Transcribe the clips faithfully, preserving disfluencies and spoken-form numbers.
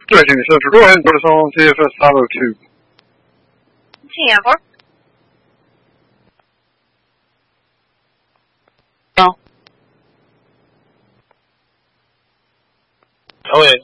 Thank you, Central. Go ahead and put us on T F S five oh two. ten four. Oh. Go ahead.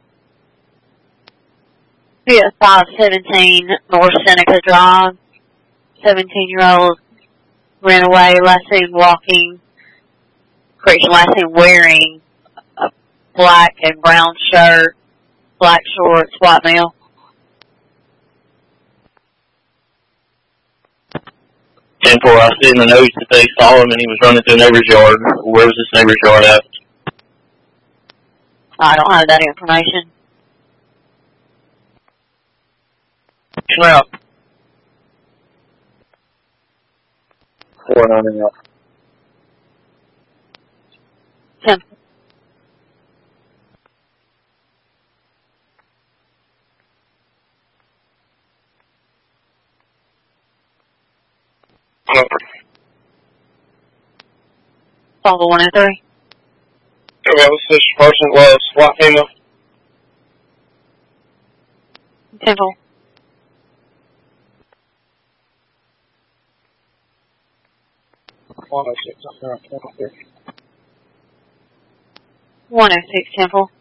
P S five seventeen North Seneca Drive. seventeen-year-old ran away, last seen walking, correction, last seen wearing a black and brown shirt, black shorts, white male. ten four, I see in the notes that they saw him and he was running through a neighbor's yard. Where was this neighbor's yard at? I don't have that information. Now. four ninety out. ten. Follow one and three. Okay, what's this person was SWAT female? ten four. one oh six, I'm there, twenty-three. one oh six, ten four.